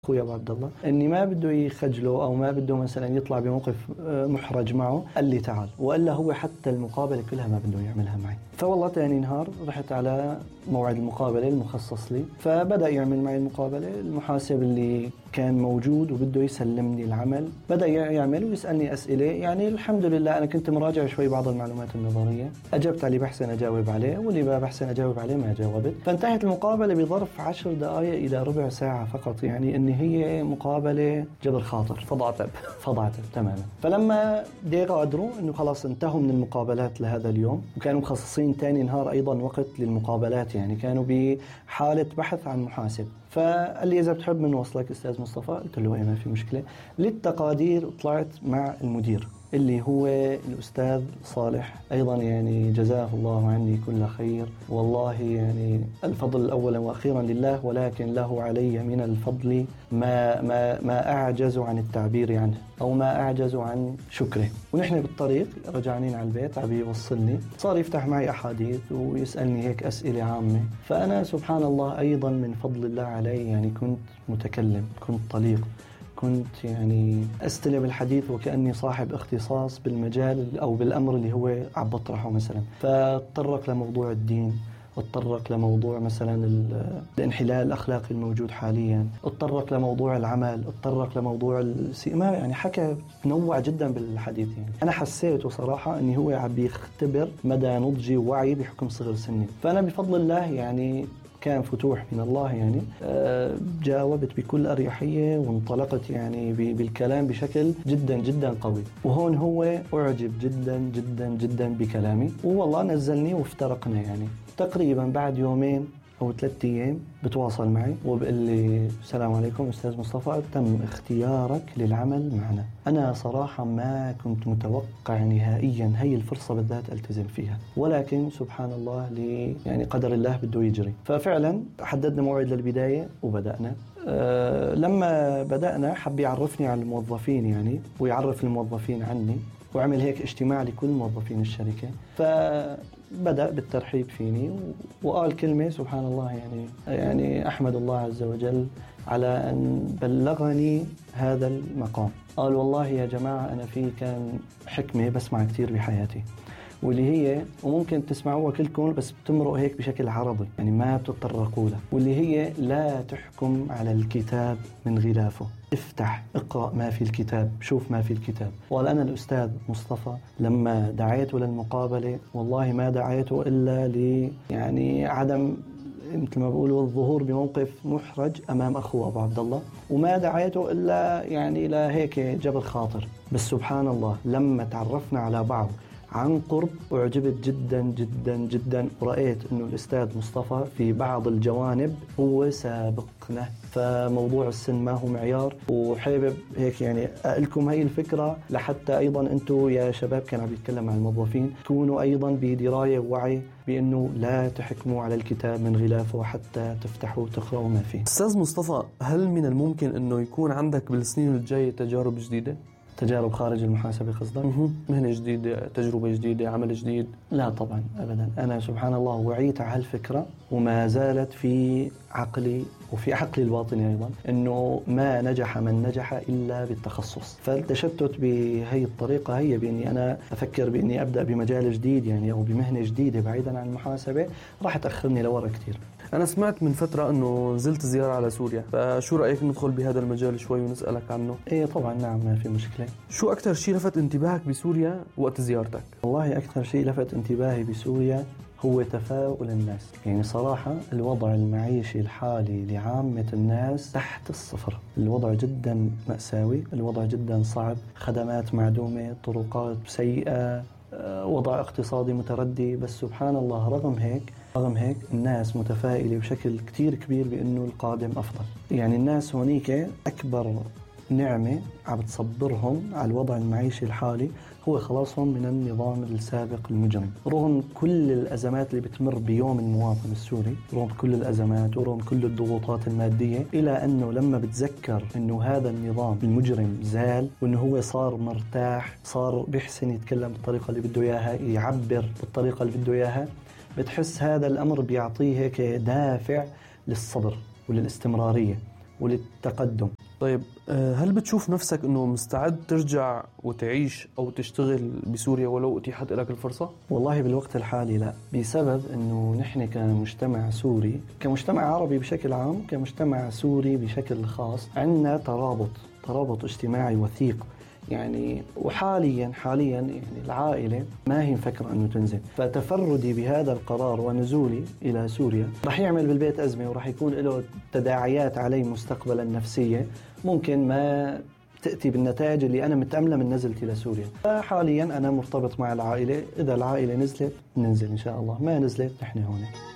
أخوي أبو عبد الله إني ما بده يخجله أو ما بده مثلا يطلع بموقف محرج معه، قال لي تعال، وإلا هو حتى المقابلة كلها ما بده يعملها معي. فوالله تاني نهار رحت على موعد المقابلة المخصص لي، فبدأ يعمل معي المقابلة. المحاسب اللي كان موجود وبده يسلمني العمل بدأ يعمل ويسألني أسئلة، يعني الحمد لله أنا كنت مراجع شوي بعض المعلومات النظرية، أجبت عليه بحسن أجاوب عليه، واللي ما بحسن أجاوب عليه ما جاوبت. فانتهت المقابلة بظرف 10 دقائق إلى ربع ساعة فقط، يعني إن هي مقابلة جبر خاطر، فضعتب تماما. فلما يغادروا إنه خلاص انتهوا من المقابلات لهذا اليوم، وكانوا مخصصين تاني نهار أيضا وقت للمقابلات، يعني كانوا بحالة بحث عن محاسب. فقال لي إذا بتحب من وصلك أستاذ مصطفى، قلت له إيه ما في مشكلة. للتقادير طلعت مع المدير اللي هو الأستاذ صالح أيضا، يعني جزاه الله عني كل خير، والله يعني الفضل أولا وأخيرا لله، ولكن له علي من الفضل ما أعجز عن التعبير عنه أو ما أعجز عن شكره. ونحن بالطريق رجعنين على البيت عم يوصلني، صار يفتح معي أحاديث ويسألني هيك أسئلة عامة. فأنا سبحان الله أيضا من فضل الله علي يعني كنت متكلم، كنت طليق، كنت يعني أستلم الحديث وكأني صاحب اختصاص بالمجال أو بالأمر اللي هو عم بطرحه مثلا. فاتطرق لموضوع الدين، اتطرق لموضوع مثلا الانحلال الأخلاقي الموجود حاليا، اتطرق لموضوع العمل، اتطرق لموضوع ما يعني حكى نوع جدا بالحديث. يعني أنا حسيت صراحة أني هو عم بيختبر مدى نضجي ووعي بحكم صغر سني. فأنا بفضل الله يعني كان فتوح من الله، يعني جاوبت بكل أريحية وانطلقت يعني بالكلام بشكل جدا جدا قوي. وهون هو أعجب جدا جدا جدا بكلامي، والله نزلني وافترقنا. يعني تقريبا بعد يومين أو 3 أيام بتواصل معي وبقول لي السلام عليكم أستاذ مصطفى، تم اختيارك للعمل معنا. أنا صراحة ما كنت متوقع نهائيا هي الفرصة بالذات ألتزم فيها، ولكن سبحان الله يعني قدر الله بده يجري. ففعلا حددنا موعد للبداية وبدأنا. لما بدأنا حب يعرفني على الموظفين يعني، ويعرف الموظفين عني، وعمل هيك اجتماع لكل موظفين الشركة. فبدأ بالترحيب فيني وقال كلمة سبحان الله، يعني أحمد الله عز وجل على أن بلغني هذا المقام. قال والله يا جماعة أنا في كان حكمة بسمع كتير بحياتي، واللي هي وممكن تسمعوها كلكم بس بتمرق هيك بشكل عرضي، يعني ما بتتطرقوا لها، واللي هي لا تحكم على الكتاب من غلافه، افتح اقرأ ما في الكتاب، شوف ما في الكتاب. وقال أنا الأستاذ مصطفى لما دعيته للمقابلة والله ما دعيته إلا يعني عدم مثل ما بقولوا الظهور بموقف محرج أمام أخوه أبو عبد الله، وما دعيته إلا يعني لهيك جبر خاطر. بس سبحان الله لما تعرفنا على بعض عن قرب أعجبت جدا جدا جدا، ورأيت أنه الأستاذ مصطفى في بعض الجوانب هو سابقنا، فموضوع السن ما هو معيار. وحابب هيك يعني أقلكم هاي الفكرة لحتى أيضا أنتم يا شباب كان عم يتكلم عن الموظفين تكونوا أيضا بدراية ووعي بأنه لا تحكموا على الكتاب من غلافه حتى تفتحوا وتقرأوا ما فيه. أستاذ مصطفى، هل من الممكن أنه يكون عندك بالسنين الجاية تجارب جديدة؟ تجارب خارج المحاسبة قصدك؟ مهنة جديدة، تجربة جديدة، عمل جديد؟ لا طبعا أبدا. أنا سبحان الله وعيت على هالفكرة وما زالت في عقلي وفي عقلي الباطني أيضا، أنه ما نجح من نجح إلا بالتخصص. فالتشتت بهي الطريقة هي بأني أنا أفكر بأني أبدأ بمجال جديد يعني أو بمهنة جديدة بعيدا عن المحاسبة، راح تأخرني لورا كتير. أنا سمعت من فترة أنه نزلت زيارة على سوريا، فشو رأيك ندخل بهذا المجال شوي ونسألك عنه؟ إيه طبعا نعم ما في مشكلة. شو أكتر شيء لفت انتباهك بسوريا وقت زيارتك؟ والله أكثر شيء لفت انتباهي بسوريا هو تفاؤل الناس. يعني صراحة الوضع المعيشي الحالي لعامة الناس تحت الصفر، الوضع جدا مأساوي، الوضع جدا صعب، خدمات معدومة، طرقات سيئة، وضع اقتصادي متردي. بس سبحان الله رغم هيك الناس متفائلة بشكل كتير كبير بأنه القادم أفضل. يعني الناس هونيك أكبر نعمة عم تصبرهم على الوضع المعيشي الحالي هو خلاصهم من النظام السابق المجرم. رغم كل الأزمات اللي بتمر بيوم المواطن السوري، رغم كل الأزمات ورغم كل الضغوطات المادية، إلى أنه لما بتذكر أنه هذا النظام المجرم زال وأنه هو صار مرتاح، صار بيحسن يتكلم بالطريقة اللي بده إياها، يعبر بالطريقة اللي بده إياها، بتحس هذا الأمر بيعطيه هيك دافع للصبر وللاستمرارية. وللتقدم. طيب هل بتشوف نفسك أنه مستعد ترجع وتعيش أو تشتغل بسوريا ولو أتيحت لك الفرصة؟ والله بالوقت الحالي لا، بسبب أنه نحن كمجتمع سوري، كمجتمع عربي بشكل عام، كمجتمع سوري بشكل خاص، عندنا ترابط اجتماعي وثيق يعني. وحاليا يعني العائلة ما هي مفكرة أنه تنزل، فتفردي بهذا القرار ونزولي إلى سوريا رح يعمل بالبيت أزمة، ورح يكون له تداعيات علي مستقبلا نفسية ممكن ما تأتي بالنتائج اللي أنا متأملة من نزلتي لسوريا. فحاليا أنا مرتبط مع العائلة، إذا العائلة نزلت ننزل إن شاء الله، ما نزلت نحن هون.